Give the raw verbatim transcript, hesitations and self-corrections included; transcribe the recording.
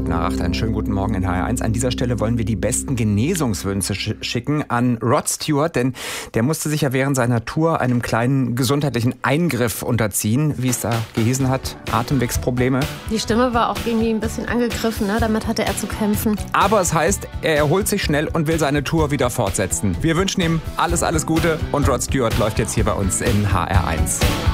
Viertel nach acht. Einen schönen guten Morgen in H R eins. An dieser Stelle wollen wir die besten Genesungswünsche sch- schicken an Rod Stewart, denn der musste sich ja während seiner Tour einem kleinen gesundheitlichen Eingriff unterziehen, wie es da gehießen hat, Atemwegsprobleme. Die Stimme war auch irgendwie ein bisschen angegriffen, ne? Damit hatte er zu kämpfen. Aber es heißt, er erholt sich schnell und will seine Tour wieder fortsetzen. Wir wünschen ihm alles, alles Gute und Rod Stewart läuft jetzt hier bei uns in H R eins.